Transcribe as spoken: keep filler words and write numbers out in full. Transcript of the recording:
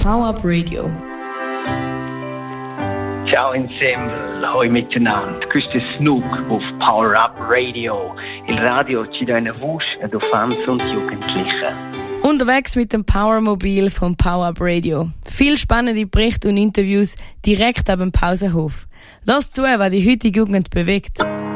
Power Up Radio. Ciao Ensemble, hoi miteinander. Questo è Snook auf Power Up Radio. Il radio ci dà una voce ad Fans und Jugendliche. Unterwegs mit dem Powermobil vom Power Up Radio. Viel spannende Berichte und Interviews direkt ab dem Pausenhof. Lass zu, was die heutige Jugend bewegt.